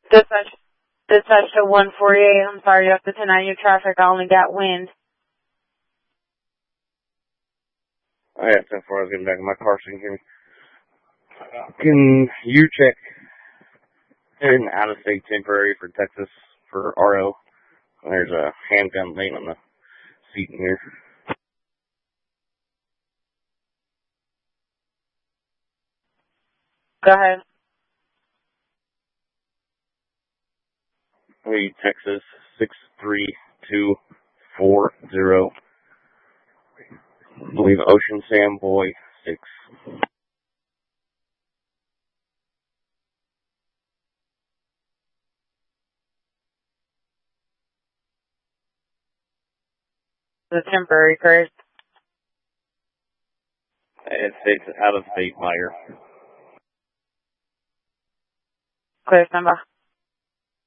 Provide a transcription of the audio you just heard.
Dispatch to 148. I'm sorry, you have to 10 your traffic. I only got wind. I have 10-4. I was getting back in my car so you can hear me. Can you check an out-of-state temporary for Texas for RO? There's a handgun laying on the seat in here. Go ahead. Hey, Texas 63240. I believe Ocean Sam Boy 6. The temporary, correct? It's out-of-state buyer. Clear, stand by.